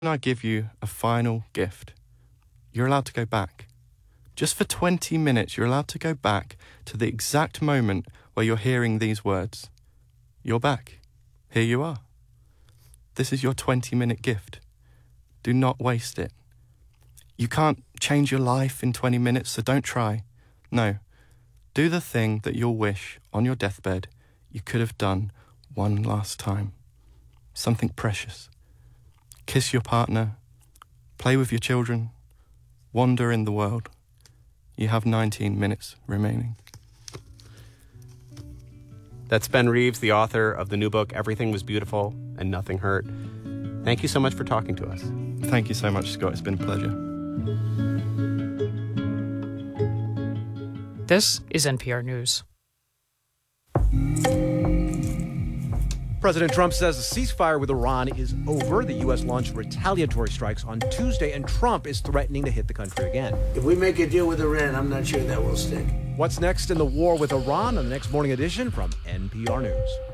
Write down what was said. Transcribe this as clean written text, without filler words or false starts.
I give you a final gift. You're allowed to go back. Just for 20 minutes, you're allowed to go back to the exact moment where you're hearing these words. You're back. Here you are. This is your 20-minute gift. Do not waste it. You can't change your life in 20 minutes, so don't try. No. Do the thing that you'll wish on your deathbed you could have done one last time. Something precious. Kiss your partner. Play with your children. Wander in the world. You have 19 minutes remaining. That's Ben Reeves, the author of the new book, Everything Was Beautiful and Nothing Hurt. Thank you so much for talking to us. Thank you so much, Scott. It's been a pleasure. This is NPR News. President Trump says the ceasefire with Iran is over. The U.S. launched retaliatory strikes on Tuesday, and Trump is threatening to hit the country again. If we make a deal with Iran, I'm not sure that will stick. What's next in the war with Iran on the next Morning Edition from NPR News.